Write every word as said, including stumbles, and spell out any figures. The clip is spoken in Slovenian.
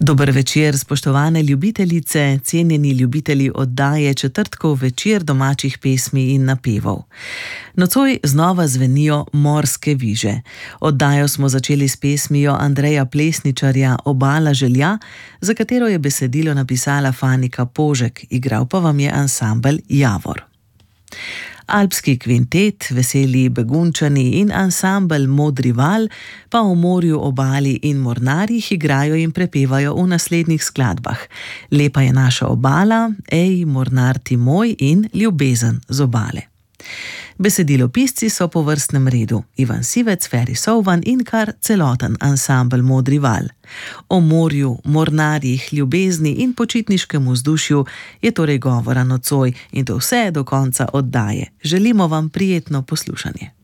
Dober večer, spoštovane ljubiteljice, cenjeni ljubitelji oddaje Četrtkov večer domačih pesmi in napevov. Nocoj znova zvenijo Morske viže. Oddajo smo začeli s pesmijo Andreja Plesničarja Obala želja, za katero je besedilo napisala Fanika Požek, igral pa vam je ansambel Javor. Alpski kvintet, Veseli begunčani in ansambel Modri val pa o morju, obali in mornarjih igrajo in prepevajo v naslednjih skladbah: Lepa je naša obala, Ej, mornar ti moj in Ljubezen z obale. Besedilopisci so po vrstnem redu Ivan Sivec, Feri Souvan in kar celoten ansambel Modri val. O morju, mornarjih, ljubezni in počitniškem vzdušju je torej govora nocoj, in to vse do konca oddaje. Želimo vam prijetno poslušanje.